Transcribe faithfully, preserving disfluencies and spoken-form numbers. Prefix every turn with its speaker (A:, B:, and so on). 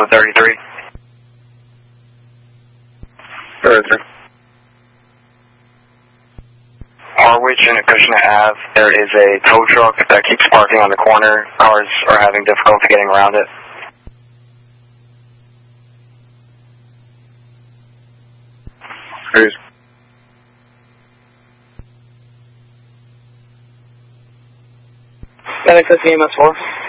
A: Alpha thirty-three.
B: thirty-three.
A: Harwich and Acushnet Ave, there is a tow truck that keeps parking on the corner. Cars are having difficulty getting around it.
B: Cruise.
C: FedEx E M S four.